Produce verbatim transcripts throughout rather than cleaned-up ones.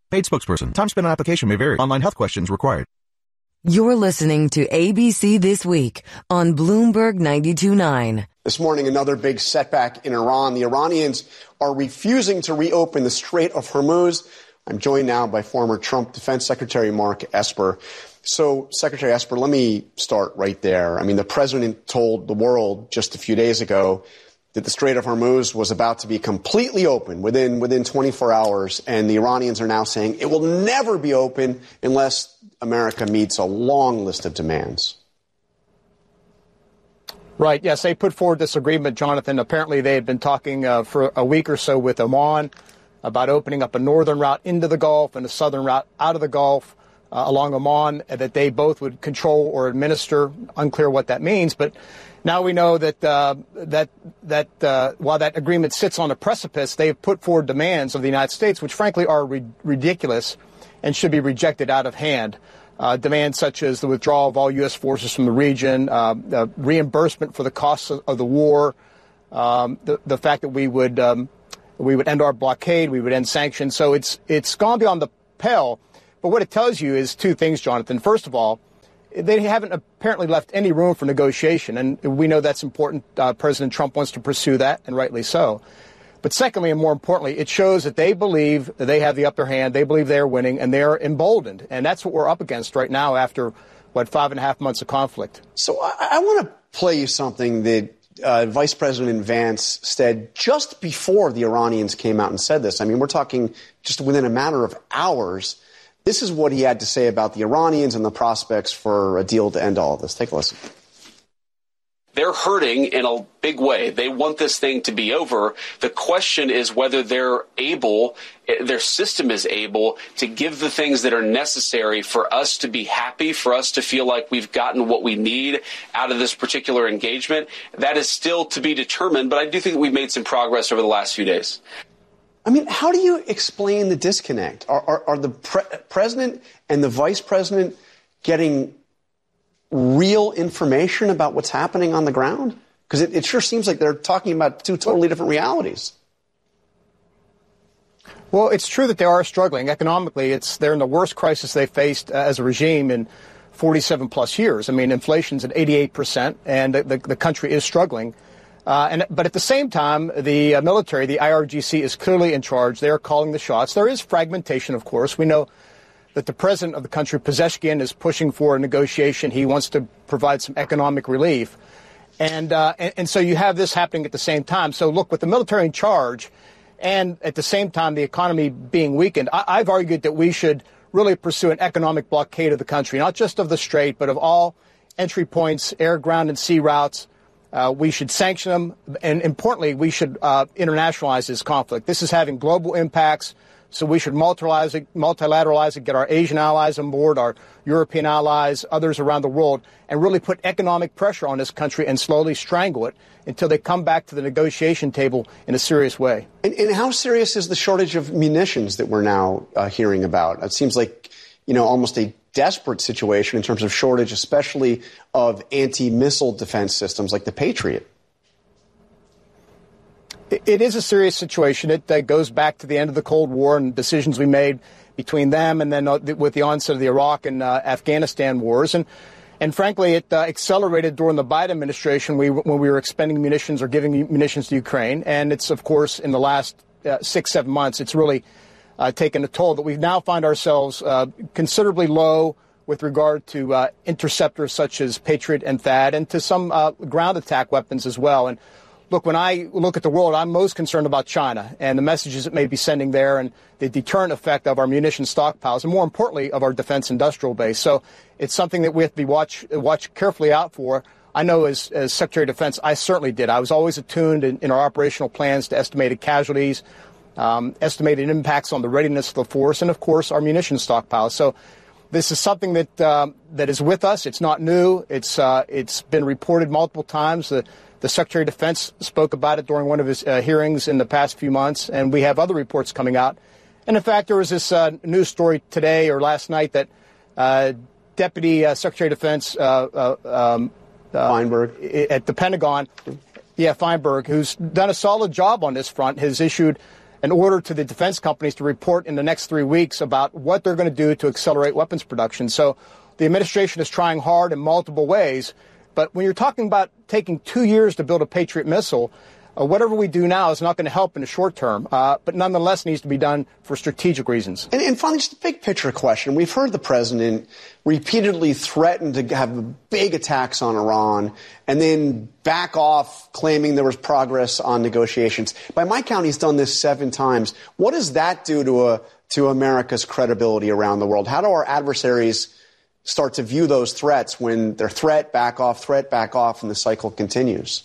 Paid spokesperson. Time spent on application may vary. Online health questions required. You're listening to A B C This Week on Bloomberg ninety-two point nine. This morning, another big setback in Iran. The Iranians are refusing to reopen the Strait of Hormuz. I'm joined now by former Trump Defense Secretary Mark Esper. So, Secretary Esper, let me start right there. I mean, the president told the world just a few days ago that the Strait of Hormuz was about to be completely open within within twenty-four hours, and the Iranians are now saying it will never be open unless America meets a long list of demands. Right. Yes, they put forward this agreement, Jonathan. Apparently, they had been talking uh, for a week or so with Oman about opening up a northern route into the Gulf and a southern route out of the Gulf uh, along Oman that they both would control or administer. Unclear what that means, but now we know that uh, that that uh, while that agreement sits on a precipice, they've put forward demands of the United States, which frankly are ri- ridiculous and should be rejected out of hand. Uh, demands such as the withdrawal of all U S forces from the region, uh, uh, reimbursement for the costs of, of the war, um, the, the fact that we would um, we would end our blockade, we would end sanctions. So it's it's gone beyond the pale. But what it tells you is two things, Jonathan. First of all, they haven't apparently left any room for negotiation, and we know that's important. Uh, President Trump wants to pursue that, and rightly so. But secondly, and more importantly, it shows that they believe that they have the upper hand, they believe they're winning, and they're emboldened. And that's what we're up against right now after, what, five and a half months of conflict. So I, I want to play you something that uh, Vice President Vance said just before the Iranians came out and said this. I mean, we're talking just within a matter of hours. This is what he had to say about the Iranians and the prospects for a deal to end all of this. Take a listen. They're hurting in a big way. They want this thing to be over. The question is whether they're able, their system is able to give the things that are necessary for us to be happy, for us to feel like we've gotten what we need out of this particular engagement. That is still to be determined, but I do think that we've made some progress over the last few days. I mean, how do you explain the disconnect? Are, are, are the pre- president and the vice president getting real information about what's happening on the ground? Because it, it sure seems like they're talking about two totally different realities. Well, it's true that they are struggling economically. It's they're in the worst crisis they faced uh, as a regime in forty-seven plus years. I mean, inflation's at eighty-eight percent, and the, the, the country is struggling. Uh, and but at the same time, the uh, military, the I R G C, is clearly in charge. They are calling the shots. There is fragmentation, of course. We know that the president of the country, Pezeshkian, is pushing for a negotiation. He wants to provide some economic relief. And, uh, and, and so you have this happening at the same time. So, look, with the military in charge and at the same time the economy being weakened, I, I've argued that we should really pursue an economic blockade of the country, not just of the Strait, but of all entry points, air, ground, and sea routes. Uh, we should sanction them. And importantly, we should uh, internationalize this conflict. This is having global impacts. So we should multilateralize it, multilateralize it, get our Asian allies on board, our European allies, others around the world, and really put economic pressure on this country and slowly strangle it until they come back to the negotiation table in a serious way. And, and how serious is the shortage of munitions that we're now uh, hearing about? It seems like, you know, almost a desperate situation in terms of shortage, especially of anti-missile defense systems like the Patriot. It is a serious situation. It uh, goes back to the end of the Cold War and decisions we made between them and then uh, with the onset of the Iraq and uh, Afghanistan wars. And and frankly, it uh, accelerated during the Biden administration we, when we were expending munitions or giving munitions to Ukraine. And it's, of course, in the last uh, six, seven months, it's really uh, taken a toll that we now find ourselves uh, considerably low with regard to uh, interceptors such as Patriot and THAAD and to some uh, ground attack weapons as well. And look, when I look at the world, I'm most concerned about China and the messages it may be sending there and the deterrent effect of our munition stockpiles and, more importantly, of our defense industrial base. So it's something that we have to be watch, watch carefully out for. I know as, as Secretary of Defense, I certainly did. I was always attuned in, in our operational plans to estimated casualties, um, estimated impacts on the readiness of the force, and, of course, our munition stockpiles. So this is something that uh, that is with us. It's not new. It's uh, it's been reported multiple times. The The Secretary of Defense spoke about it during one of his uh, hearings in the past few months, and we have other reports coming out. And, in fact, there was this uh, news story today or last night that uh, Deputy uh, Secretary of Defense uh, uh, um, uh, Feinberg at the Pentagon, yeah, Feinberg, who's done a solid job on this front, has issued an order to the defense companies to report in the next three weeks about what they're going to do to accelerate weapons production. So the administration is trying hard in multiple ways. But when you're talking about taking two years to build a Patriot missile, uh, whatever we do now is not going to help in the short term, uh, but nonetheless needs to be done for strategic reasons. And, and finally, just a big picture question. We've heard the president repeatedly threaten to have big attacks on Iran and then back off, claiming there was progress on negotiations. By my count, he's done this seven times. What does that do to a, to America's credibility around the world? How do our adversaries start to view those threats when they're threat, back off, threat, back off, and the cycle continues?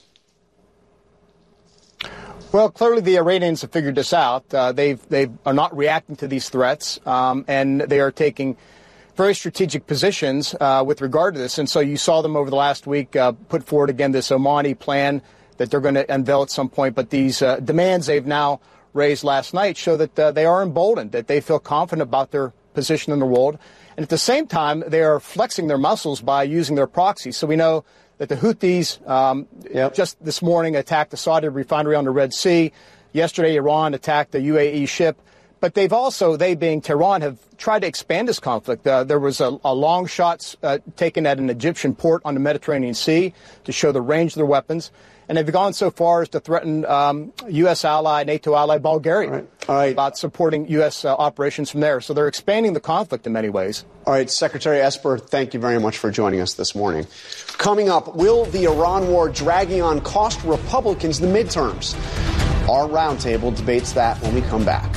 Well, clearly the Iranians have figured this out. Uh, they've, they are not reacting to these threats, um, and they are taking very strategic positions uh, with regard to this. And so you saw them over the last week uh, put forward again this Omani plan that they're going to unveil at some point. But these uh, demands they've now raised last night show that uh, they are emboldened, that they feel confident about their position in the world. And at the same time, they are flexing their muscles by using their proxies. So we know that the Houthis um, yep. just this morning attacked the Saudi refinery on the Red Sea. Yesterday, Iran attacked the U A E ship. But they've also, they being Tehran, have tried to expand this conflict. Uh, there was a, a long shot uh, taken at an Egyptian port on the Mediterranean Sea to show the range of their weapons. And they've gone so far as to threaten um, U S ally, NATO ally Bulgaria All right. All right. about supporting U S uh, operations from there. So they're expanding the conflict in many ways. All right, Secretary Esper, thank you very much for joining us this morning. Coming up, will the Iran war dragging on cost Republicans the midterms? Our roundtable debates that when we come back.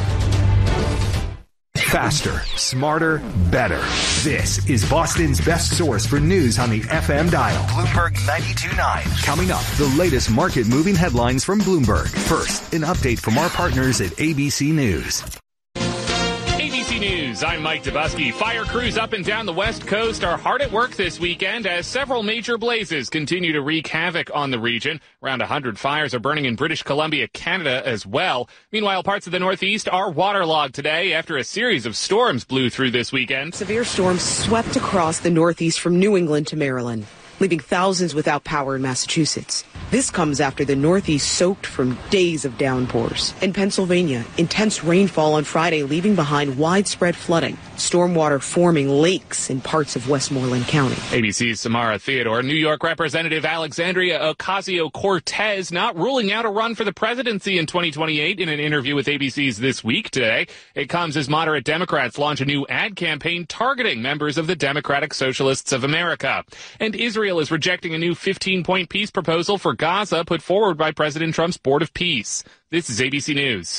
Faster, smarter, better. This is Boston's best source for news on the F M dial. Bloomberg ninety-two point nine. Coming up, the latest market-moving headlines from Bloomberg. First, an update from our partners at A B C News. A B C News, I'm Mike Dabusky. Fire crews up and down the West Coast are hard at work this weekend as several major blazes continue to wreak havoc on the region. Around one hundred fires are burning in British Columbia, Canada as well. Meanwhile, parts of the Northeast are waterlogged today after a series of storms blew through this weekend. Severe storms swept across the Northeast from New England to Maryland, leaving thousands without power in Massachusetts. This comes after the Northeast soaked from days of downpours. In Pennsylvania, intense rainfall on Friday leaving behind widespread flooding, stormwater forming lakes in parts of Westmoreland County. A B C's Samara Theodore. New York Representative Alexandria Ocasio-Cortez not ruling out a run for the presidency in twenty twenty-eight in an interview with A B C's This Week today. It comes as moderate Democrats launch a new ad campaign targeting members of the Democratic Socialists of America. And Israel is rejecting a new fifteen-point peace proposal for Gaza put forward by President Trump's Board of Peace. This is A B C News.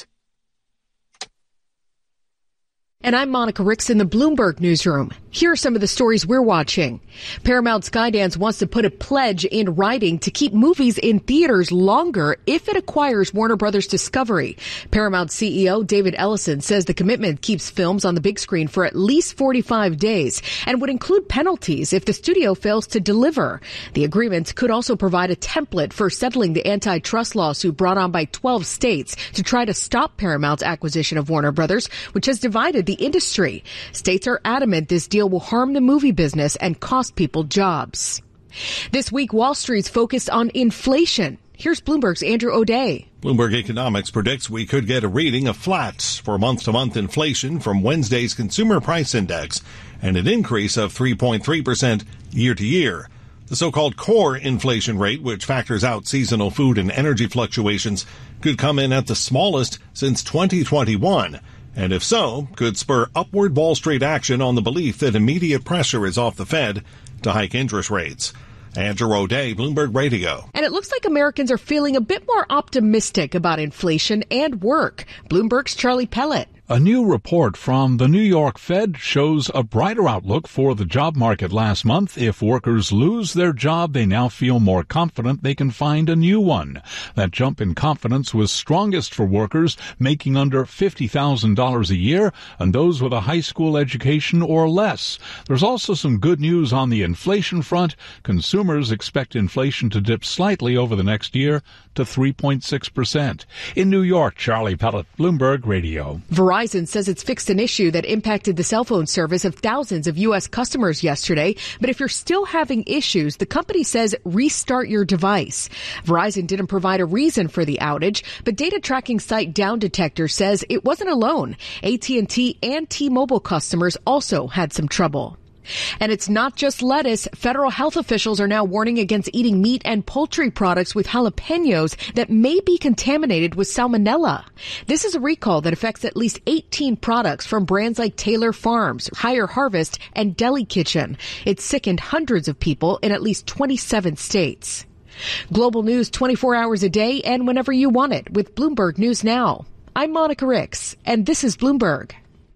And I'm Monica Ricks in the Bloomberg Newsroom. Here are some of the stories we're watching. Paramount Skydance wants to put a pledge in writing to keep movies in theaters longer if it acquires Warner Brothers Discovery. Paramount C E O David Ellison says the commitment keeps films on the big screen for at least forty-five days and would include penalties if the studio fails to deliver. The agreement could also provide a template for settling the antitrust lawsuit brought on by twelve states to try to stop Paramount's acquisition of Warner Brothers, which has divided the industry. States are adamant this deal will harm the movie business and cost people jobs. This week, Wall Street's focused on inflation. Here's Bloomberg's Andrew O'Day. Bloomberg Economics predicts we could get a reading of flats for month-to-month inflation from Wednesday's Consumer Price Index and an increase of three point three percent year-to-year. The so-called core inflation rate, which factors out seasonal food and energy fluctuations, could come in at the smallest since twenty twenty-one. And if so, could spur upward Wall Street action on the belief that immediate pressure is off the Fed to hike interest rates. Andrew O'Day, Bloomberg Radio. And it looks like Americans are feeling a bit more optimistic about inflation and work. Bloomberg's Charlie Pellet. A new report from the New York Fed shows a brighter outlook for the job market last month. If workers lose their job, they now feel more confident they can find a new one. That jump in confidence was strongest for workers making under fifty thousand dollars a year and those with a high school education or less. There's also some good news on the inflation front. Consumers expect inflation to dip slightly over the next year to three point six percent. In New York, Charlie Pellet, Bloomberg Radio. Verizon Verizon says it's fixed an issue that impacted the cell phone service of thousands of U S customers yesterday. But if you're still having issues, the company says restart your device. Verizon didn't provide a reason for the outage, but data tracking site Down Detector says it wasn't alone. A T and T and T-Mobile customers also had some trouble. And it's not just lettuce. Federal health officials are now warning against eating meat and poultry products with jalapenos that may be contaminated with salmonella. This is a recall that affects at least eighteen products from brands like Taylor Farms, Higher Harvest, and Deli Kitchen. It sickened hundreds of people in at least twenty-seven states. Global news twenty-four hours a day and whenever you want it with Bloomberg News Now. I'm Monica Ricks, and this is Bloomberg.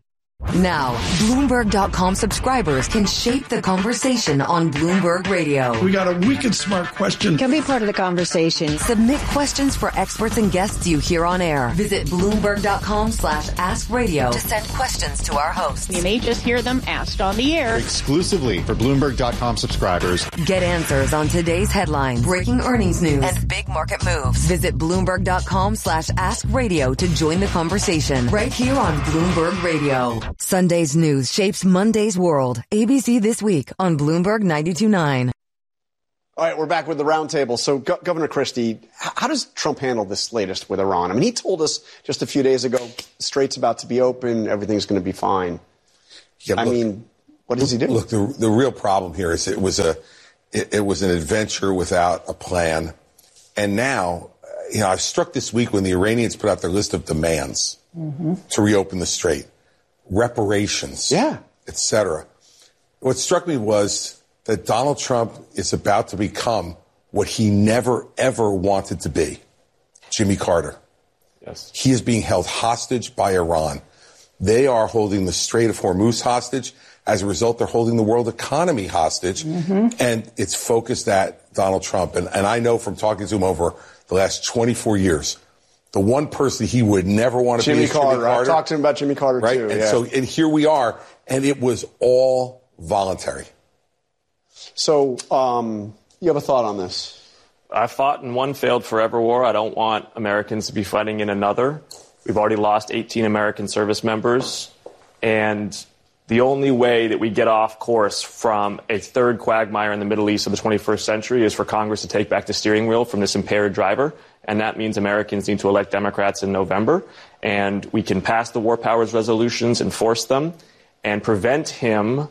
Now, Bloomberg dot com subscribers can shape the conversation on Bloomberg Radio. We got a wicked smart question. Can be part of the conversation. Submit questions for experts and guests you hear on air. Visit Bloomberg dot com slash ask radio to send questions to our hosts. You may just hear them asked on the air. Exclusively for Bloomberg dot com subscribers. Get answers on today's headlines, breaking earnings news, and big market moves. Visit Bloomberg dot com slash ask radio to join the conversation right here on Bloomberg Radio. Sunday's news shapes Monday's world. A B C This Week on Bloomberg ninety-two point nine. All right, we're back with the roundtable. So, Go- Governor Christie, h- how does Trump handle this latest with Iran? I mean, he told us just a few days ago, the strait's about to be open, everything's going to be fine. Yeah, I look, mean, what does he do? Look, the, the real problem here is it was a it, it was an adventure without a plan, and now, you know, I've struck this week when the Iranians put out their list of demands mm-hmm. to reopen the strait. Reparations, yeah, et cetera. What struck me was that Donald Trump is about to become what he never, ever wanted to be, Jimmy Carter. Yes. He is being held hostage by Iran. They are holding the Strait of Hormuz hostage. As a result, they're holding the world economy hostage. Mm-hmm. And it's focused at Donald Trump. And, and I know from talking to him over the last twenty-four years, the one person he would never want to Jimmy be is Carter. Jimmy Carter. I talked to him about Jimmy Carter, right? too. And yeah. so, and here we are, and it was all voluntary. So, um, you have a thought on this? I fought in one failed forever war. I don't want Americans to be fighting in another. We've already lost eighteen American service members, and the only way that we get off course from a third quagmire in the Middle East of the twenty-first century is for Congress to take back the steering wheel from this impaired driver. And that means Americans need to elect Democrats in November. And we can pass the war powers resolutions, enforce them, and prevent him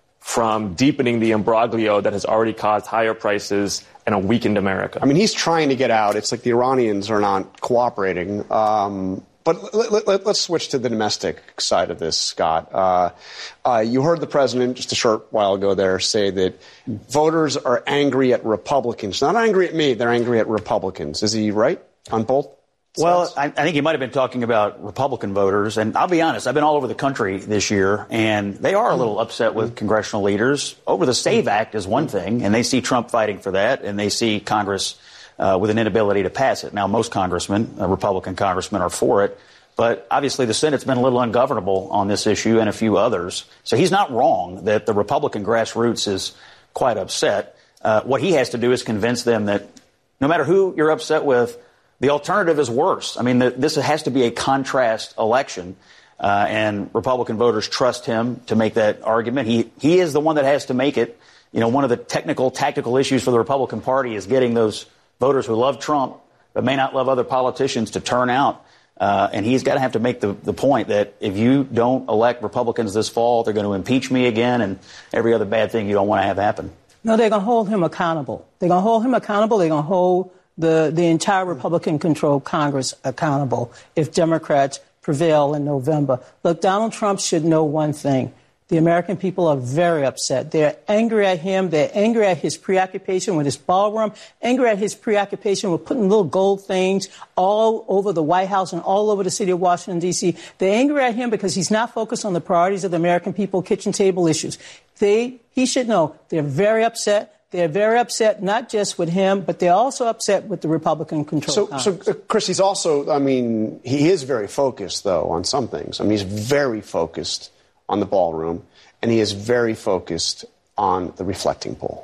from deepening the imbroglio that has already caused higher prices and a weakened America. I mean, he's trying to get out. It's like the Iranians are not cooperating. Um, but let, let, let, let's switch to the domestic side of this, Scott. Uh, uh, you heard the president just a short while ago there say that voters are angry at Republicans. Not angry at me. They're angry at Republicans. Is he right on both? Well, I, I think he might have been talking about Republican voters. And I'll be honest, I've been all over the country this year, and they are a little upset with congressional leaders. Over the SAVE Act is one thing, and they see Trump fighting for that, and they see Congress uh, with an inability to pass it. Now, most congressmen, uh, Republican congressmen, are for it. But obviously the Senate's been a little ungovernable on this issue and a few others. So he's not wrong that the Republican grassroots is quite upset. Uh, what he has to do is convince them that no matter who you're upset with, the alternative is worse. I mean, the, this has to be a contrast election, uh, and Republican voters trust him to make that argument. He he is the one that has to make it. You know, one of the technical, tactical issues for the Republican Party is getting those voters who love Trump but may not love other politicians to turn out. Uh, and he's got to have to make the, the point that if you don't elect Republicans this fall, they're going to impeach me again and every other bad thing you don't want to have happen. No, they're going to hold him accountable. They're going to hold him accountable. They're going to hold the, the entire Republican-controlled Congress accountable if Democrats prevail in November. Look, Donald Trump should know one thing. The American people are very upset. They're angry at him. They're angry at his preoccupation with his ballroom, angry at his preoccupation with putting little gold things all over the White House and all over the city of Washington, D C They're angry at him because he's not focused on the priorities of the American people, kitchen table issues. They, he should know they're very upset. They're very upset, not just with him, but they're also upset with the Republican-controlled So, Congress. so uh, Chris, he's also, I mean, he is very focused, though, on some things. I mean, he's very focused on the ballroom, and he is very focused on the reflecting poll.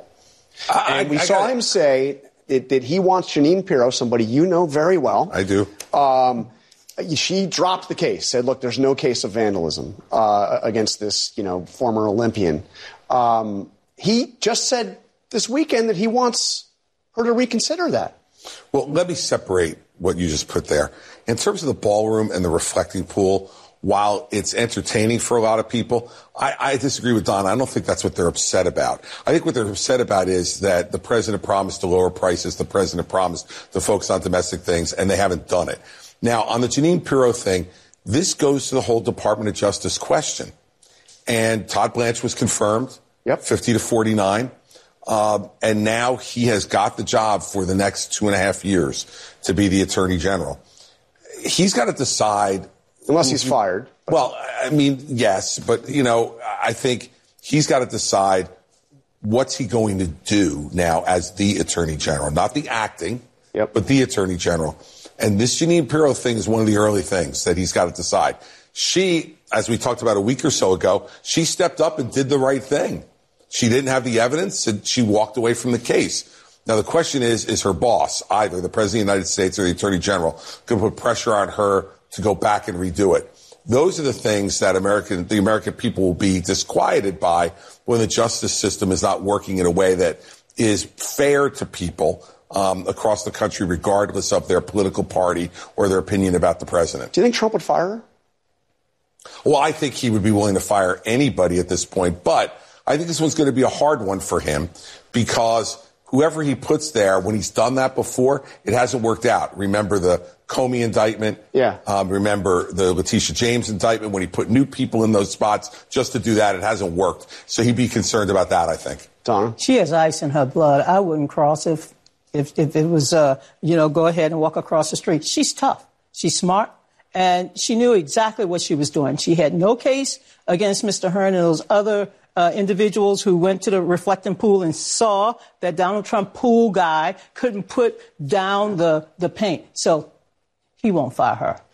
I, and we I, I saw gotta, him say that, that he wants Jeanine Pirro, somebody you know very well. I do. Um, she dropped the case, said, look, there's no case of vandalism uh, against this, you know, former Olympian. Um, he just said this weekend that he wants her to reconsider that. Well, let me separate what you just put there. In terms of the ballroom and the reflecting pool, while it's entertaining for a lot of people, I, I disagree with Don. I don't think that's what they're upset about. I think what they're upset about is that the president promised to lower prices, the president promised to focus on domestic things, and they haven't done it. Now, on the Jeanine Pirro thing, this goes to the whole Department of Justice question. And Todd Blanche was confirmed, yep, fifty to forty-nine. Uh, and now he has got the job for the next two and a half years to be the Attorney General. He's got to decide. Unless he's fired. Well, I mean, yes. But, you know, I think he's got to decide what's he going to do now as the Attorney General. Not the acting, yep, but the Attorney General. And this Jeanine Pirro thing is one of the early things that he's got to decide. She, as we talked about a week or so ago, she stepped up and did the right thing. She didn't have the evidence, and she walked away from the case. Now, the question is, is her boss, either the President of the United States or the Attorney General, going to put pressure on her to go back and redo it? Those are the things that American, the American people will be disquieted by when the justice system is not working in a way that is fair to people um, across the country, regardless of their political party or their opinion about the president. Do you think Trump would fire her? Well, I think he would be willing to fire anybody at this point, but I think this one's going to be a hard one for him because whoever he puts there, when he's done that before, it hasn't worked out. Remember the Comey indictment? Yeah. Um, remember the Letitia James indictment when he put new people in those spots just to do that. It hasn't worked. So he'd be concerned about that, I think. Donna? She has ice in her blood. I wouldn't cross if, if, if it was, uh, you know, go ahead and walk across the street. She's tough. She's smart. And she knew exactly what she was doing. She had no case against Mister Hearn and those other Uh, individuals who went to the reflecting pool and saw that Donald Trump pool guy couldn't put down the, the paint. So he won't fire her.